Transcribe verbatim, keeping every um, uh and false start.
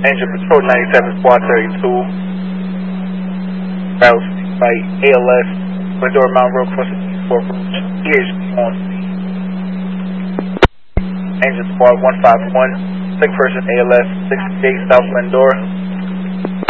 Angel Patrol ninety-seven Squad thirty-two. Route by A L S, Glendora Mountain Road, crossing East Fork Road. P H P on speed. Angel Squad one five one, second person A L S, sixty-eight South Glendora.